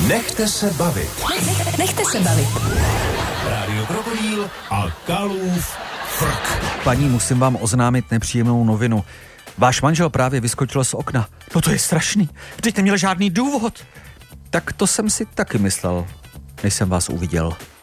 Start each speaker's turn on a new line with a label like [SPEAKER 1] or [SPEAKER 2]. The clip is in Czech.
[SPEAKER 1] Nechte se bavit.
[SPEAKER 2] Nechte se bavit.
[SPEAKER 1] Rádio Krokodýl a Kalův frk.
[SPEAKER 3] Paní, musím vám oznámit nepříjemnou novinu. Váš manžel právě vyskočil z okna. No to je strašný. Vždyť neměl žádný důvod. Tak to jsem si taky myslel, než jsem vás uviděl.